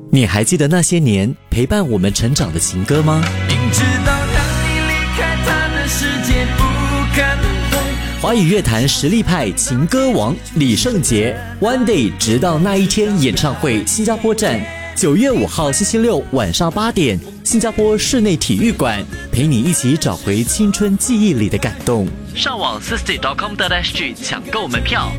你还记得那些年陪伴我们成长的情歌吗？ 明知道当你离开他的世界不可能会。 华语乐坛实力派情歌王李圣杰 One Day 直到那一天演唱会新加坡站，9月5号星期六晚上8点，新加坡室内体育馆，陪你一起找回青春记忆里的感动。上网 60.com.sg 抢购门票。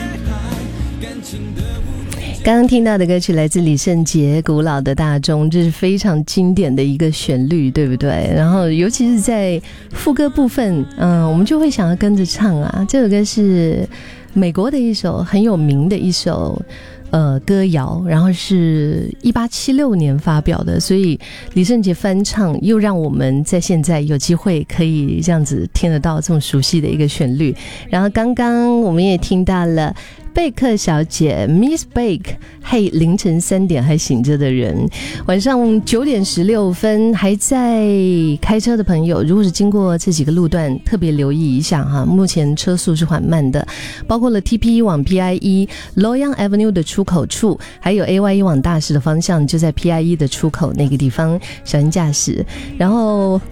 刚刚听到的歌曲来自李圣杰《古老的大钟》，这是非常经典的一个旋律，对不对？然后尤其是在副歌部分，我们就会想要跟着唱啊。这首歌是美国的一首很有名的一首歌谣，然后是1876年发表的，所以李圣杰翻唱又让我们在现在有机会可以这样子听得到这么熟悉的一个旋律。然后刚刚我们也听到了贝克小姐 Miss Bake， 嘿，凌晨3点还醒着的人，晚上9点16分还在开车的朋友，如果是经过这几个路段，特别留意一下哈，目前车速是缓慢的，包括了 TP1 往 PIE Loyang Avenue 的出口处，还有 AY1 往大石的方向，就在 PIE 的出口那个地方，小心驾驶。然后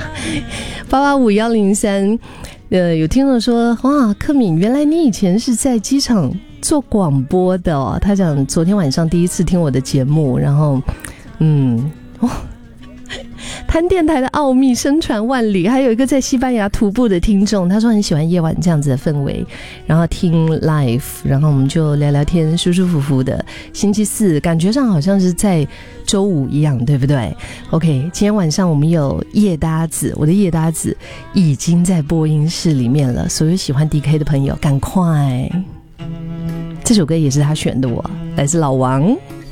885103有听众说，哇，柯敏，原来你以前是在机场做广播的哦。他讲昨天晚上第一次听我的节目，然后谈电台的奥秘声传万里。还有一个在西班牙徒步的听众，他说很喜欢夜晚这样子的氛围，然后听 live， 然后我们就聊聊天，舒舒服服的。星期四感觉上好像是在周五一样，对不对？ OK， 今天晚上我们有夜搭子，我的夜搭子已经在播音室里面了，所有喜欢 DK 的朋友赶快，这首歌也是他选的，来自老王。